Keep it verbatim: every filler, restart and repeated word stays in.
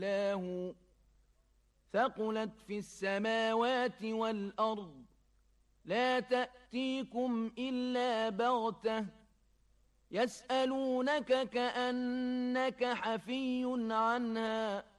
الله ثقلت في السماوات والأرض لا تأتيكم إلا بغتة يسألونك كأنك حفي عنها